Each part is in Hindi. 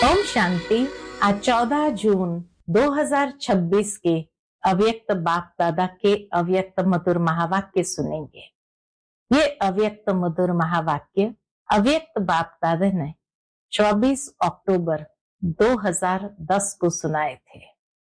ओम शांति। आज 14 जून 2026 के अव्यक्त बाप दादा के अव्यक्त मधुर महावाक्य सुनेंगे। ये अव्यक्त मधुर महावाक्य अव्यक्त बाप दादा ने 24 अक्टूबर 2010 को सुनाए थे।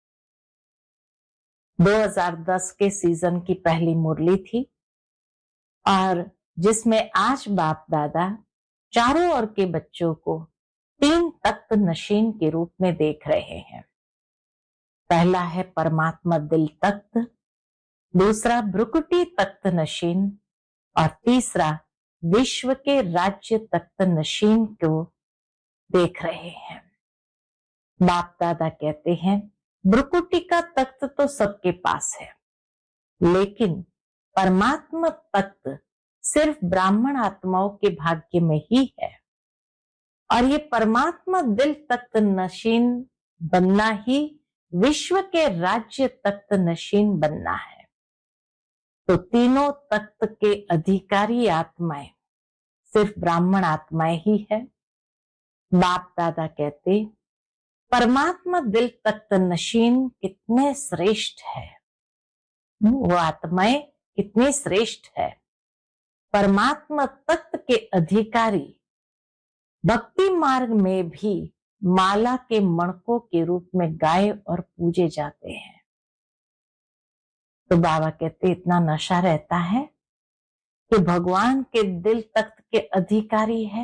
2010 के सीजन की पहली मुरली थी और जिसमें आज बाप दादा चारों ओर के बच्चों को 3 तख्त नशीन के रूप में देख रहे हैं। पहला है परमात्मा दिल तख्त, दूसरा ब्रुकुटी तख्त नशीन और तीसरा विश्व के राज्य तख्त नशीन को देख रहे हैं। बाप दादा कहते हैं ब्रुकुटी का तख्त तो सबके पास है, लेकिन परमात्मा तख्त सिर्फ ब्राह्मण आत्माओं के भाग्य में ही है और ये परमात्मा दिल तख्त नशीन बनना ही विश्व के राज्य तख्त नशीन बनना है। तो तीनों तख्त के अधिकारी आत्माएं सिर्फ ब्राह्मण आत्माएं ही है। बाप दादा कहते परमात्मा दिल तख्त नशीन कितने श्रेष्ठ है, वो आत्माएं कितनी श्रेष्ठ है। परमात्मा तत्व के अधिकारी भक्ति मार्ग में भी माला के मणकों के रूप में गाए और पूजे जाते हैं। तो बाबा कहते इतना नशा रहता है कि भगवान के दिल तख्त के अधिकारी है।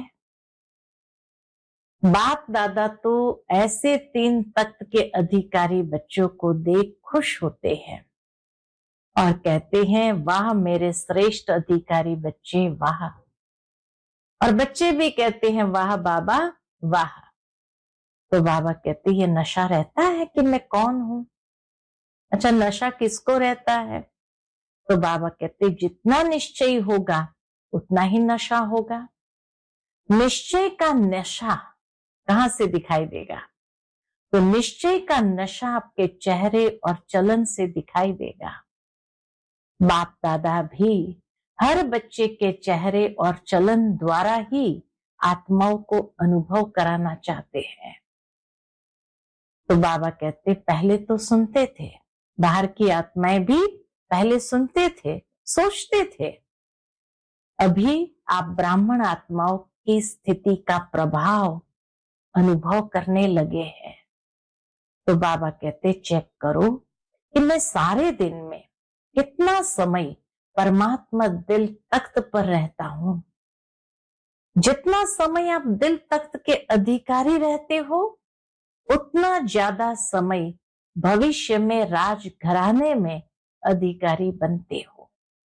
बाप दादा तो ऐसे 3 तख्त के अधिकारी बच्चों को देख खुश होते हैं और कहते हैं वाह मेरे श्रेष्ठ अधिकारी बच्चे वाह। और बच्चे भी कहते हैं वाह बाबा वाह। तो बाबा कहते ये नशा रहता है कि मैं कौन हूं। अच्छा, नशा किसको रहता है? तो बाबा कहते जितना निश्चय होगा उतना ही नशा होगा। निश्चय का नशा कहां से दिखाई देगा? तो निश्चय का नशा आपके चेहरे और चलन से दिखाई देगा। बाप दादा भी हर बच्चे के चेहरे और चलन द्वारा ही आत्माओं को अनुभव कराना चाहते हैं। तो बाबा कहते पहले तो सुनते थे, बाहर की आत्माएं भी पहले सुनते थे, सोचते थे। अभी आप ब्राह्मण आत्माओं की स्थिति का प्रभाव अनुभव करने लगे हैं। तो बाबा कहते चेक करो कि मैं सारे दिन में कितना समय परमात्मा दिल तख्त पर रहता हूं। जितना समय आप दिल तख्त के अधिकारी रहते हो उतना ज्यादा समय भविष्य में राजघराने में अधिकारी बनते हो।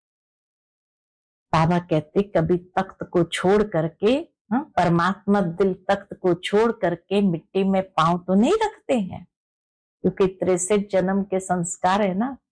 बाबा कहते कभी तख्त को छोड़ करके परमात्मा दिल तख्त को छोड़ करके मिट्टी में पांव तो नहीं रखते हैं, क्योंकि 63 जन्म के संस्कार है ना।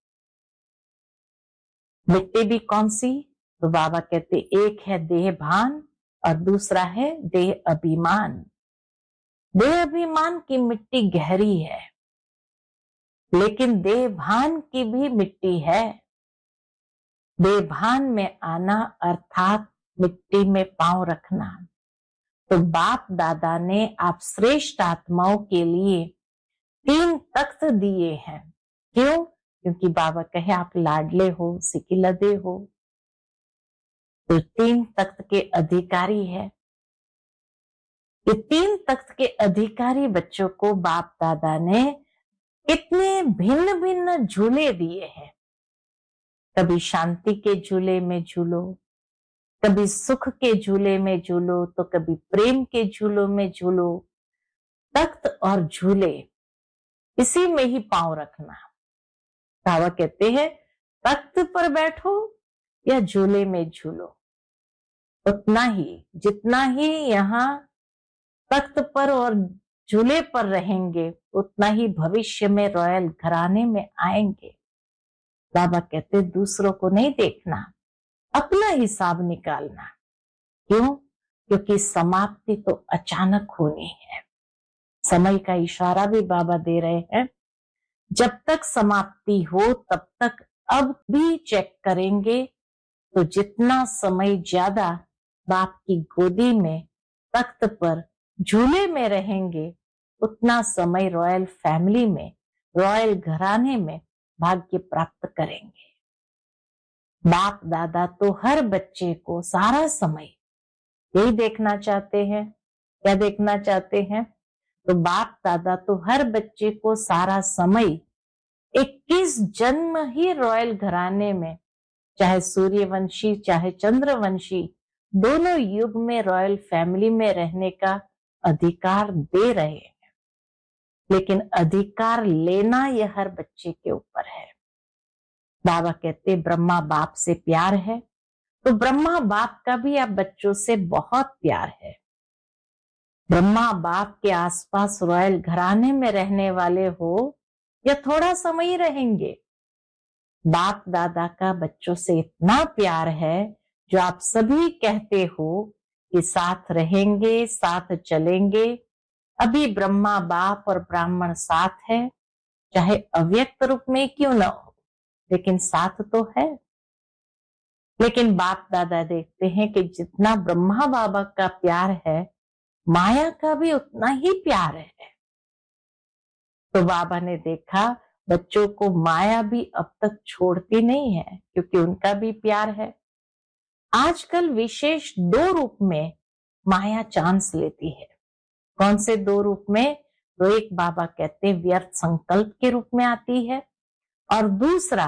मिट्टी भी कौन सी? तो बाबा कहते एक है देह भान और दूसरा है देह अभिमान। देह अभिमान की मिट्टी गहरी है, लेकिन देह भान की भी मिट्टी है। देह भान में आना अर्थात मिट्टी में पांव रखना। तो बाप दादा ने आप श्रेष्ठ आत्माओं के लिए 3 तख्त दिए हैं। क्यों? क्योंकि बाबा कहे आप लाडले हो, सिकिलदे हो। तो 3 तख्त के अधिकारी है। ये 3 तख्त के अधिकारी बच्चों को बाप दादा ने कितने भिन्न भिन्न झूले दिए हैं। कभी शांति के झूले में झूलो, कभी सुख के झूले में झूलो, तो कभी प्रेम के झूलों में झूलो। तख्त और झूले इसी में ही पांव रखना। बाबा कहते हैं तख्त पर बैठो या झूले में झूलो, उतना ही जितना ही यहाँ तख्त पर और झूले पर रहेंगे उतना ही भविष्य में रॉयल घराने में आएंगे। बाबा कहते दूसरों को नहीं देखना, अपना हिसाब निकालना। क्यों? क्योंकि समाप्ति तो अचानक होनी है। समय का इशारा भी बाबा दे रहे हैं, जब तक समाप्ति हो तब तक अब भी चेक करेंगे तो जितना समय ज्यादा बाप की गोदी में तख्त पर झूले में रहेंगे उतना समय रॉयल फैमिली में, रॉयल घराने में भाग्य प्राप्त करेंगे। बाप दादा तो हर बच्चे को सारा समय यही देखना चाहते हैं। क्या देखना चाहते हैं? तो बाप दादा तो हर बच्चे को सारा समय 21 जन्म ही रॉयल घराने में, चाहे सूर्यवंशी चाहे चंद्रवंशी, दोनों युग में रॉयल फैमिली में रहने का अधिकार दे रहे हैं। लेकिन अधिकार लेना यह हर बच्चे के ऊपर है। बाबा कहते ब्रह्मा बाप से प्यार है, तो ब्रह्मा बाप का भी आप बच्चों से बहुत प्यार है। ब्रह्मा बाप के आसपास रॉयल घराने में रहने वाले हो या थोड़ा समय ही रहेंगे, बाप दादा का बच्चों से इतना प्यार है जो आप सभी कहते हो कि साथ रहेंगे, साथ चलेंगे। अभी ब्रह्मा बाप और ब्राह्मण साथ है, चाहे अव्यक्त रूप में क्यों न हो, लेकिन साथ तो है। लेकिन बाप दादा देखते हैं कि जितना ब्रह्मा बाबा का प्यार है, माया का भी उतना ही प्यार है। तो बाबा ने देखा बच्चों को माया भी अब तक छोड़ती नहीं है, क्योंकि उनका भी प्यार है। आजकल विशेष 2 रूप में माया चांस लेती है। कौन से 2 रूप में? तो एक बाबा कहते व्यर्थ संकल्प के रूप में आती है, और दूसरा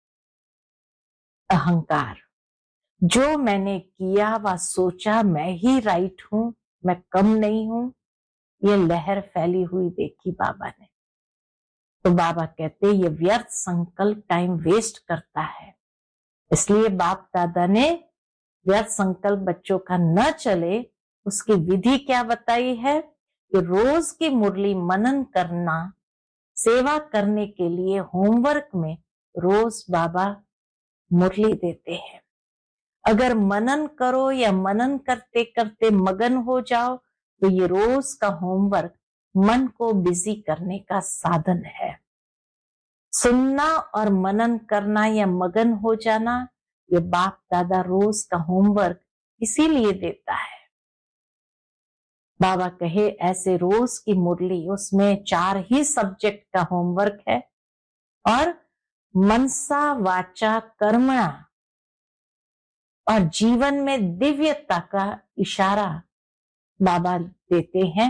अहंकार। जो मैंने किया व सोचा मैं ही राइट हूं, मैं कम नहीं हूं, ये लहर फैली हुई देखी बाबा ने। तो बाबा कहते ये व्यर्थ संकल्प टाइम वेस्ट करता है। इसलिए बाप दादा ने व्यर्थ संकल्प बच्चों का न चले, उसकी विधि क्या बताई है कि रोज की मुरली मनन करना, सेवा करने के लिए होमवर्क में रोज बाबा मुरली देते हैं। अगर मनन करो या मनन करते करते मगन हो जाओ, तो ये रोज का होमवर्क मन को बिजी करने का साधन है। सुनना और मनन करना या मगन हो जाना, ये बाप दादा रोज का होमवर्क इसीलिए देता है। बाबा कहे ऐसे रोज की मुरली, उसमें 4 ही सब्जेक्ट का होमवर्क है, और मनसा वाचा कर्मणा और जीवन में दिव्यता का इशारा बाबा देते हैं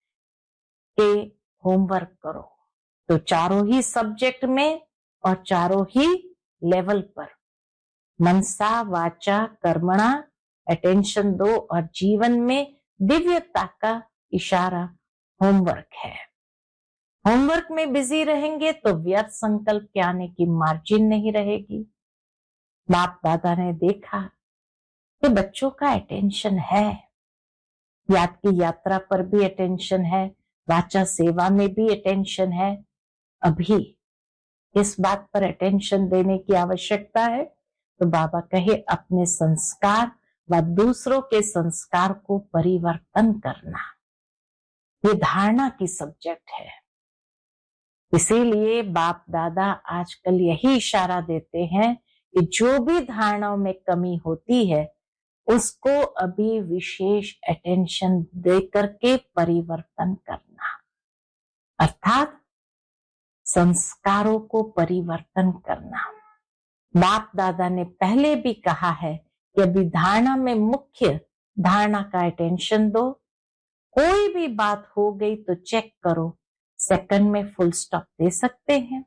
कि होमवर्क करो। तो 4 ही सब्जेक्ट में और 4 ही लेवल पर मनसा वाचा कर्मणा अटेंशन दो, और जीवन में दिव्यता का इशारा होमवर्क है। होमवर्क में बिजी रहेंगे तो व्यर्थ संकल्प के आने की मार्जिन नहीं रहेगी। बाप दादा ने देखा कि बच्चों का अटेंशन है, याद की यात्रा पर भी अटेंशन है, वाचा सेवा में भी अटेंशन है। अभी इस बात पर अटेंशन देने की आवश्यकता है। तो बाबा कहे अपने संस्कार व दूसरों के संस्कार को परिवर्तन करना, ये धारणा की सब्जेक्ट है। इसीलिए बाप दादा आजकल यही इशारा देते हैं कि जो भी धारणाओं में कमी होती है, उसको अभी विशेष अटेंशन दे करके परिवर्तन करना, अर्थात संस्कारों को परिवर्तन करना। बाप दादा ने पहले भी कहा है कि अभी धारणा में मुख्य धारणा का अटेंशन दो। कोई भी बात हो गई तो चेक करो, सेकंड में फुल स्टॉप दे सकते हैं।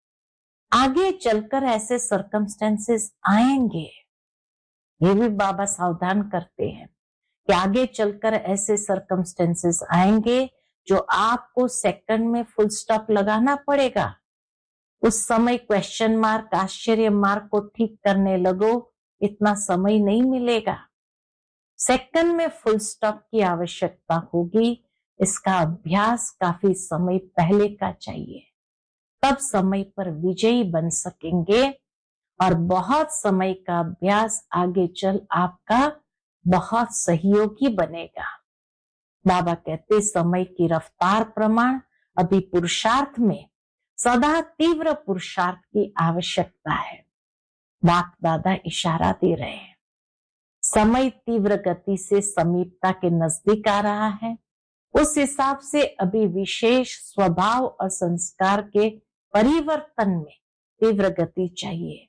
आगे चलकर ऐसे सर्कमस्टेंसेस आएंगे, ये भी बाबा सावधान करते हैं कि आगे चलकर ऐसे सर्कमस्टेंसेस आएंगे जो आपको सेकंड में फुल स्टॉप लगाना पड़ेगा। उस समय क्वेश्चन मार्क, आश्चर्य मार्क को ठीक करने लगो, इतना समय नहीं मिलेगा। सेकंड में फुल स्टॉप की आवश्यकता होगी। इसका अभ्यास काफी समय पहले का चाहिए, तब समय पर विजयी बन सकेंगे, और बहुत समय का अभ्यास आगे चल आपका बहुत सहयोगी बनेगा। बाबा कहते समय की रफ्तार प्रमाण अभी पुरुषार्थ में सदा तीव्र पुरुषार्थ की आवश्यकता है। बाप दादा इशारा दे रहे हैं, समय तीव्र गति से समीपता के नजदीक आ रहा है। उस हिसाब से अभी विशेष स्वभाव और संस्कार के परिवर्तन में तीव्र गति चाहिए।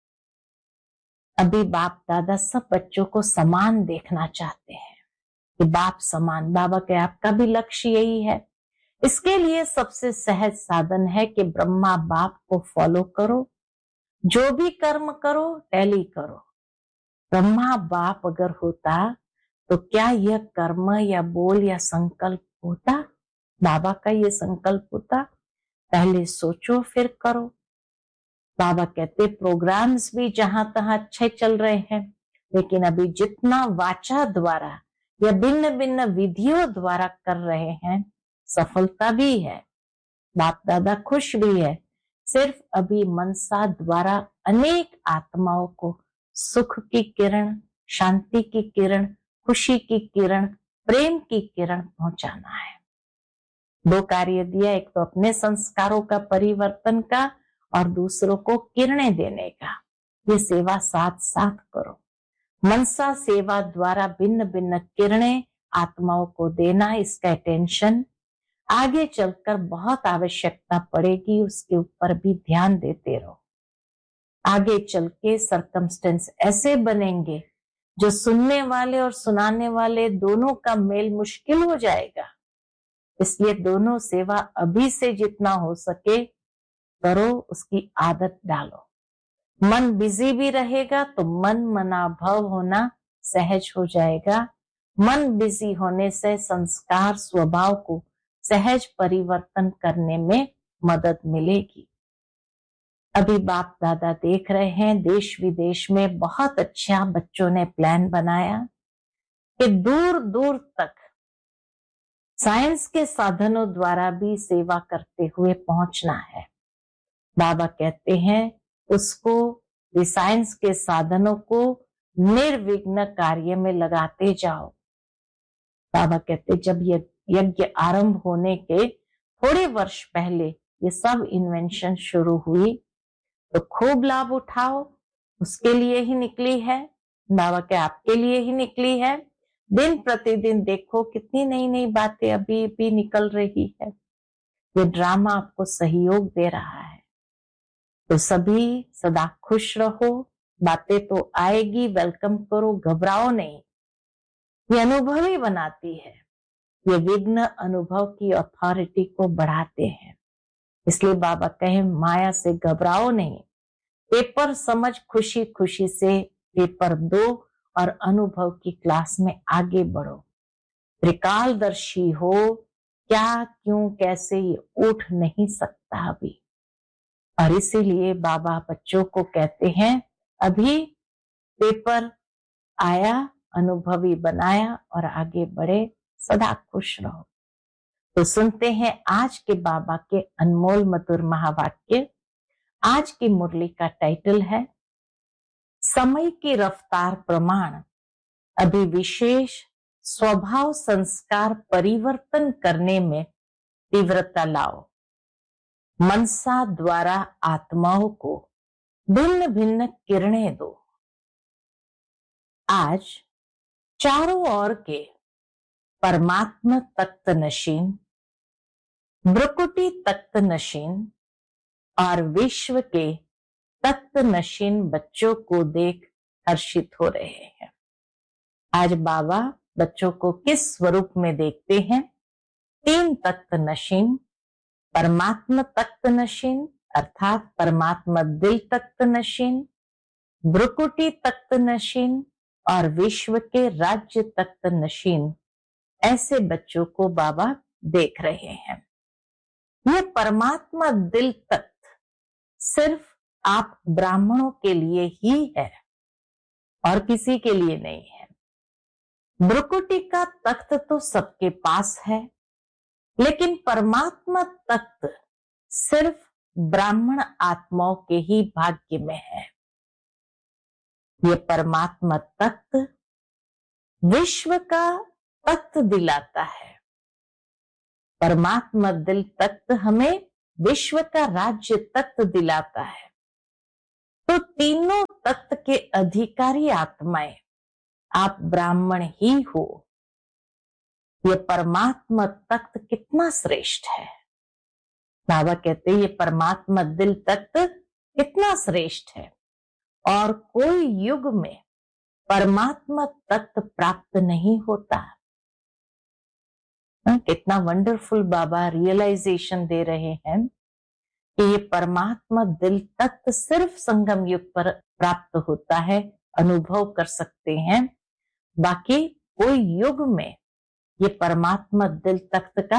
अभी बाप दादा सब बच्चों को समान देखना चाहते हैं कि बाप समान। बाबा के आपका भी लक्ष्य यही है। इसके लिए सबसे सहज साधन है कि ब्रह्मा बाप को फॉलो करो, जो भी कर्म करो टैली करो। ब्रह्मा बाप अगर होता तो क्या यह कर्म या बोल या संकल्प होता? बाबा का ये संकल्प होता, पहले सोचो फिर करो। बाबा कहते प्रोग्राम्स भी जहां तहां अच्छे चल रहे हैं, लेकिन अभी जितना वाचा द्वारा या भिन्न भिन्न विधियों द्वारा कर रहे हैं, सफलता भी है, बाप दादा खुश भी है। सिर्फ अभी मनसा द्वारा अनेक आत्माओं को सुख की किरण, शांति की किरण, खुशी की किरण, प्रेम की किरण पहुंचाना है। दो कार्य दिया, एक तो अपने संस्कारों का परिवर्तन का और दूसरों को किरणें देने का। ये सेवा साथ साथ करो। मनसा सेवा द्वारा भिन्न भिन्न किरणें आत्माओं को देना, इसका अटेंशन आगे चलकर बहुत आवश्यकता पड़ेगी, उसके ऊपर भी ध्यान देते रहो। आगे चल के सर्कमस्टेंस ऐसे बनेंगे जो सुनने वाले और सुनाने वाले दोनों का मेल मुश्किल हो जाएगा। इसलिए दोनों सेवा अभी से जितना हो सके करो, उसकी आदत डालो। मन बिजी भी रहेगा तो मन मनाभव होना सहज हो जाएगा। मन बिजी होने से संस्कार स्वभाव को सहज परिवर्तन करने में मदद मिलेगी। अभी बाप दादा देख रहे हैं देश विदेश में बहुत अच्छा बच्चों ने प्लान बनाया कि दूर दूर तक साइंस के साधनों द्वारा भी सेवा करते हुए पहुंचना है। बाबा कहते हैं उसको साइंस के साधनों को निर्विघ्न कार्य में लगाते जाओ। बाबा कहते जब यज्ञ आरंभ होने के थोड़े वर्ष पहले ये सब इन्वेंशन शुरू हुई, तो खूब लाभ उठाओ। उसके लिए ही निकली है, बाबा के आपके लिए ही निकली है। दिन प्रतिदिन देखो कितनी नई नई बातें अभी भी निकल रही है। ये ड्रामा आपको सहयोग दे रहा है। तो सभी सदा खुश रहो। बातें तो आएगी, वेलकम करो, घबराओ नहीं। ये अनुभवी बनाती है। ये विघ्न अनुभव की अथॉरिटी को बढ़ाते हैं। इसलिए बाबा कहे माया से घबराओ नहीं। पेपर समझ खुशी खुशी से पेपर दो और अनुभव की क्लास में आगे बढ़ो। त्रिकालदर्शी हो, क्या क्यों कैसे ये उठ नहीं सकता अभी। और इसीलिए बाबा बच्चों को कहते हैं अभी पेपर आया, अनुभवी बनाया और आगे बढ़े, सदा खुश रहो। तो सुनते हैं आज के बाबा के अनमोल मधुर महावाक्य। आज की मुरली का टाइटल है समय की रफ्तार प्रमाण अभी विशेष स्वभाव संस्कार परिवर्तन करने में तीव्रता लाओ। मनसा द्वारा आत्माओं को भिन्न भिन्न किरणें दो। आज चारों ओर के परमात्मा तख्त नशीन, ब्रकुटी तख्त नशीन और विश्व के तख्त नशीन बच्चों को देख हर्षित हो रहे हैं। आज बाबा बच्चों को किस स्वरूप में देखते हैं? 3 तख्त नशीन, परमात्मा तख्त नशीन अर्थात परमात्मा दिल तख्त नशीन, ब्रकुटी तख्त नशीन और विश्व के राज्य तख्त नशीन, ऐसे बच्चों को बाबा देख रहे हैं। ये परमात्मा दिल तख्त सिर्फ आप ब्राह्मणों के लिए ही है और किसी के लिए नहीं है। ब्रकुटी का तख्त तो सबके पास है, लेकिन परमात्मा तख्त सिर्फ ब्राह्मण आत्माओं के ही भाग्य में है। ये परमात्मा तख्त विश्व का तख्त दिलाता है। परमात्मा दिल तख्त हमें विश्व का राज्य तख्त दिलाता है। तो तीनों तख्त के अधिकारी आत्माएं आप ब्राह्मण ही हो। ये परमात्मा तख्त कितना श्रेष्ठ है। बाबा कहते हैं ये परमात्मा दिल तख्त कितना श्रेष्ठ है और कोई युग में परमात्मा तख्त प्राप्त नहीं होता। कितना वंडरफुल बाबा रियलाइजेशन दे रहे हैं कि ये परमात्मा दिल तख्त सिर्फ संगम युग पर प्राप्त होता है, अनुभव कर सकते हैं। बाकी कोई युग में ये परमात्मा दिल तख्त का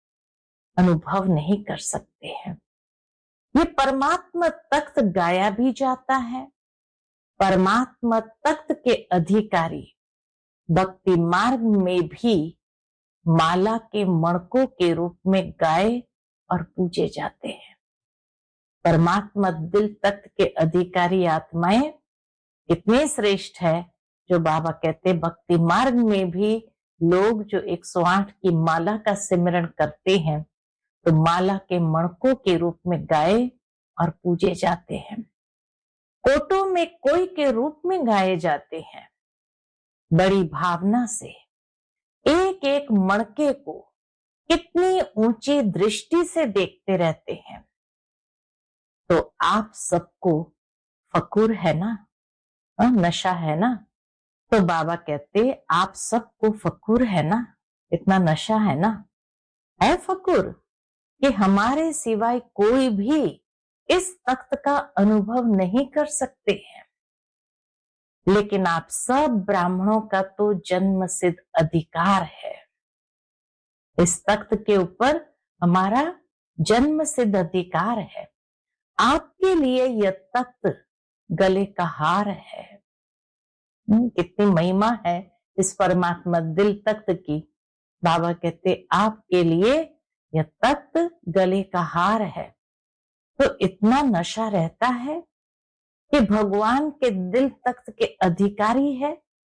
अनुभव नहीं कर सकते हैं। ये परमात्मा तख्त गाया भी जाता है। परमात्मा तख्त के अधिकारी भक्ति मार्ग में भी माला के मणकों के रूप में गाए और पूजे जाते हैं। परमात्मा दिल तख्त के अधिकारी आत्माएं इतने श्रेष्ठ है जो बाबा कहते भक्ति मार्ग में भी लोग जो 108 की माला का सिमरण करते हैं तो माला के मणकों के रूप में गाए और पूजे जाते हैं। कोटों में कोई के रूप में गाए जाते हैं। बड़ी भावना से एक एक मणके को कितनी ऊंची दृष्टि से देखते रहते हैं। तो आप सबको फकुर है ना, नशा है ना। तो बाबा कहते आप सबको फकुर है ना, इतना नशा है ना, है फकुर कि हमारे सिवाय कोई भी इस तख्त का अनुभव नहीं कर सकते हैं। लेकिन आप सब ब्राह्मणों का तो जन्म सिद्ध अधिकार है। इस तख्त के ऊपर हमारा जन्म सिद्ध अधिकार है। आपके लिए यह तख्त गले का हार है। कितनी महिमा है इस परमात्मा दिल तख्त की। बाबा कहते आपके लिए यह तख्त गले का हार है। तो इतना नशा रहता है कि भगवान के दिल तख्त के अधिकारी है।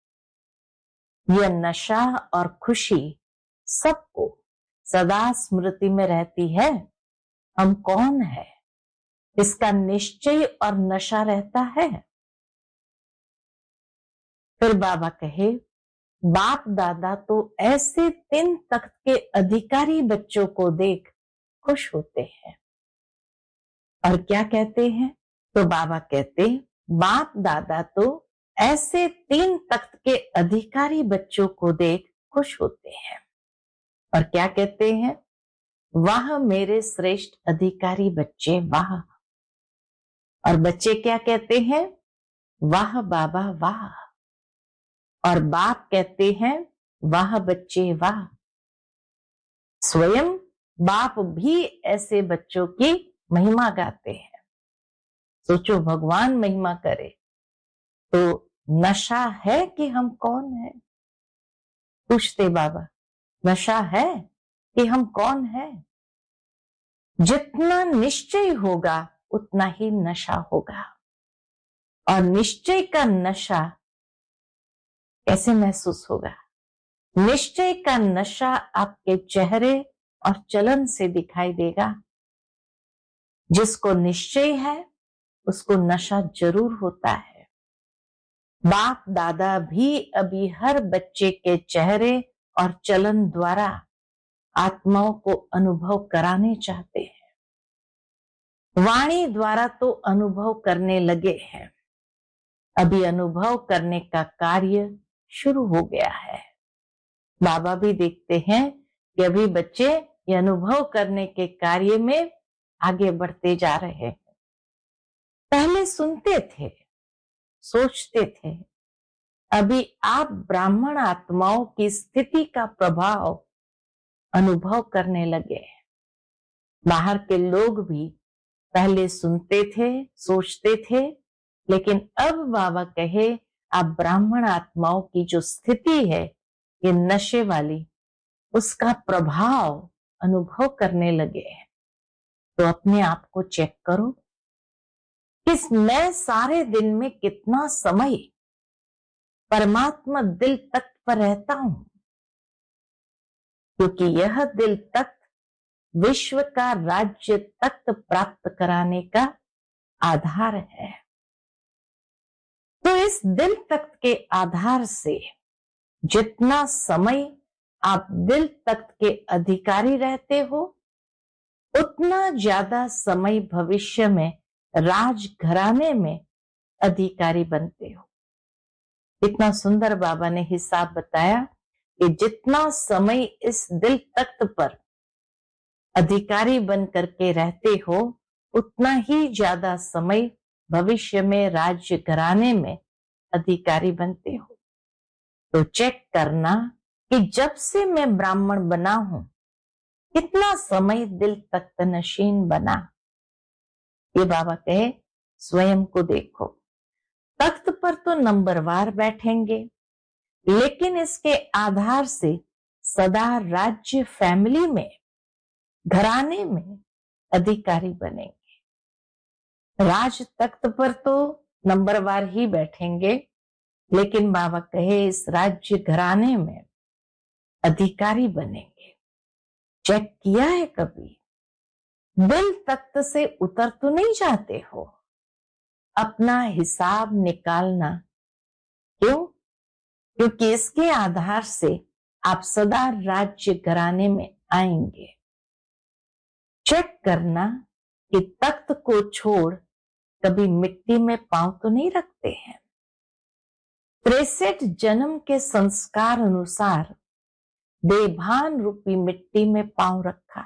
यह नशा और खुशी सबको सदा स्मृति में रहती है। हम कौन है इसका निश्चय और नशा रहता है। फिर बाबा कहे बाप दादा तो ऐसे 3 तख्त के अधिकारी बच्चों को देख खुश होते हैं। और क्या कहते हैं? तो बाबा कहते बाप दादा तो ऐसे 3 तख्त के अधिकारी बच्चों को देख खुश होते हैं। और क्या कहते हैं? वाह मेरे श्रेष्ठ अधिकारी बच्चे वाह। और बच्चे क्या कहते हैं? वाह बाबा वाह। और बाप कहते हैं वाह बच्चे वाह। स्वयं बाप भी ऐसे बच्चों की महिमा गाते हैं। सोचो भगवान महिमा करे तो नशा है कि हम कौन है। पूछते बाबा नशा है कि हम कौन है। जितना निश्चय होगा उतना ही नशा होगा। और निश्चय का नशा कैसे महसूस होगा? निश्चय का नशा आपके चेहरे और चलन से दिखाई देगा। जिसको निश्चय है उसको नशा जरूर होता है। बाप दादा भी अभी हर बच्चे के चेहरे और चलन द्वारा आत्माओं को अनुभव कराने चाहते हैं। वाणी द्वारा तो अनुभव करने लगे हैं। अभी अनुभव करने का कार्य शुरू हो गया है। बाबा भी देखते हैं कि अभी बच्चे ये अनुभव करने के कार्य में आगे बढ़ते जा रहे हैं। पहले सुनते थे, सोचते थे। अभी आप ब्राह्मण आत्माओं की स्थिति का प्रभाव अनुभव करने लगे। बाहर के लोग भी पहले सुनते थे, सोचते थे, लेकिन अब बाबा कहे आप ब्राह्मण आत्माओं की जो स्थिति है ये नशे वाली, उसका प्रभाव अनुभव करने लगे हैं। तो अपने आप को चेक करो कि मैं सारे दिन में कितना समय परमात्मा दिल तख्त पर रहता हूं। क्योंकि यह दिल तख्त विश्व का राज्य तख्त प्राप्त कराने का आधार है। तो इस दिल तख्त के आधार से जितना समय आप दिल तख्त के अधिकारी रहते हो, उतना ज्यादा समय भविष्य में राजघराने में अधिकारी बनते हो। इतना सुंदर बाबा ने हिसाब बताया कि जितना समय इस दिल तख्त पर अधिकारी बन करके रहते हो, उतना ही ज्यादा समय भविष्य में राज्य घराने में अधिकारी बनते हो। तो चेक करना कि जब से मैं ब्राह्मण बना हूं, कितना समय दिल तख्त नशीन बना। ये बाबा कहे स्वयं को देखो। तख्त पर तो नंबरवार बैठेंगे, लेकिन इसके आधार से सदा राज्य फैमिली में, घराने में अधिकारी बनेंगे। राज तख्त पर तो नंबरवार ही बैठेंगे, लेकिन बाबा कहे इस राज्य घराने में अधिकारी बनेंगे। चेक किया है कभी? दिल तख्त से उतर तो नहीं जाते हो। अपना हिसाब निकालना। क्यों? क्योंकि इसके आधार से आप सदा राज्य घराने में आएंगे। चेक करना कि तख्त को छोड़ कभी मिट्टी में पांव तो नहीं रखते हैं। 63 जन्म के संस्कार अनुसार देभान रूपी मिट्टी में पांव रखा।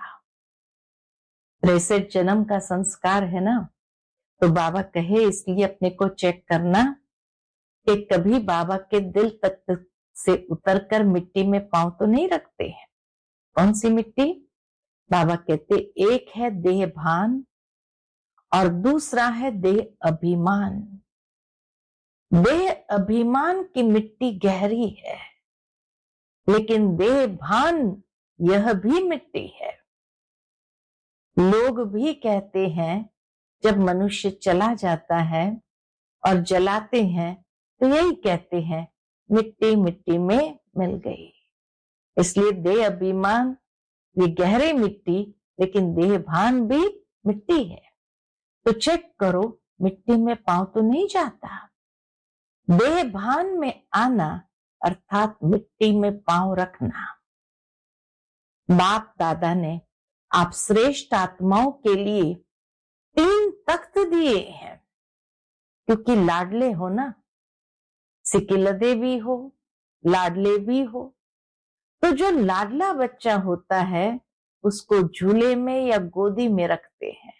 63 जन्म का संस्कार है ना, तो बाबा कहे इसलिए अपने को चेक करना कि कभी बाबा के दिल तक से उतरकर मिट्टी में पांव तो नहीं रखते हैं। कौन सी मिट्टी? बाबा कहते एक है देह भान और दूसरा है देह अभिमान। देह अभिमान की मिट्टी गहरी है, लेकिन देह भान यह भी मिट्टी है। लोग भी कहते हैं जब मनुष्य चला जाता है और जलाते हैं तो यही कहते हैं मिट्टी मिट्टी में मिल गई। इसलिए देह अभिमान ये गहरी मिट्टी, लेकिन देह भान भी मिट्टी है। तो चेक करो मिट्टी में पांव तो नहीं जाता। देह भान में आना अर्थात मिट्टी में पांव रखना। बाप दादा ने आप श्रेष्ठ आत्माओं के लिए 3 तख्त दिए हैं, क्योंकि लाडले हो ना, सिकिलदे भी हो, लाडले भी हो। तो जो लाडला बच्चा होता है उसको झूले में या गोदी में रखते हैं।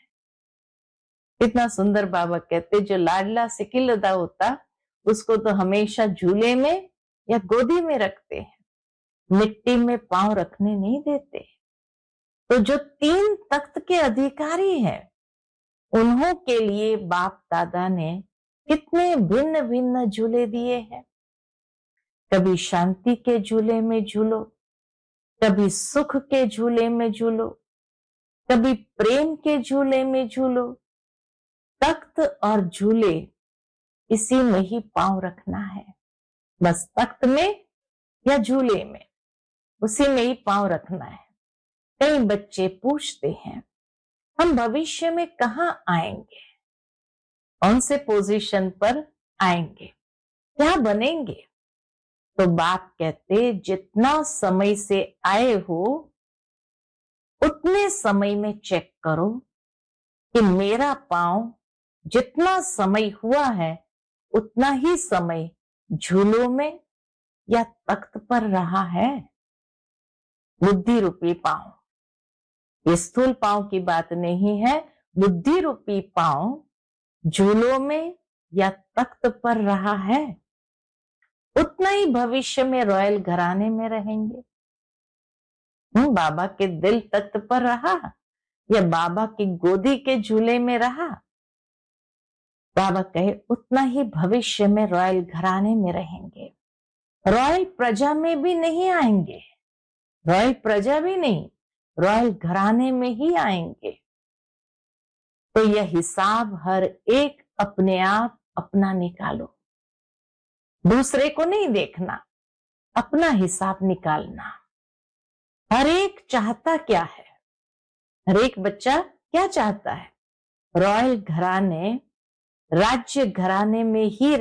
इतना सुंदर बाबा कहते जो लाडला सिकिलदा होता उसको तो हमेशा झूले में या गोदी में रखते हैं, मिट्टी में पांव रखने नहीं देते। तो जो 3 तख्त के अधिकारी हैं, उन्हों के लिए बाप दादा ने कितने भिन्न भिन्न झूले दिए हैं। कभी शांति के झूले में झूलो, कभी सुख के झूले में झूलो, कभी प्रेम के झूले में झूलो। तख्त और झूले इसी में ही पांव रखना है। बस तख्त में या झूले में, उसी में ही पांव रखना है। कई बच्चे पूछते हैं हम भविष्य में कहाँ आएंगे, कौन से पोजीशन पर आएंगे, क्या बनेंगे? तो बाप कहते जितना समय से आए हो उतने समय में चेक करो कि मेरा पांव जितना समय हुआ है उतना ही समय झूलों में या तख्त पर रहा है। बुद्धि रूपी पांव, ये स्थूल पांव की बात नहीं है। बुद्धि रूपी पांव झूलों में या तख्त पर रहा है, उतना ही भविष्य में रॉयल घराने में रहेंगे। बाबा के दिल तख्त पर रहा या बाबा की गोदी के झूले में रहा, बाबा कहे उतना ही भविष्य में रॉयल घराने में रहेंगे। रॉयल प्रजा में भी नहीं आएंगे, रॉयल प्रजा भी नहीं, रॉयल घराने में ही आएंगे। तो यह हिसाब हर एक अपने आप अपना निकालो, दूसरे को नहीं देखना, अपना हिसाब निकालना। हर एक चाहता क्या है? हर एक बच्चा क्या चाहता है? रॉयल घराने, राज्य घराने में ही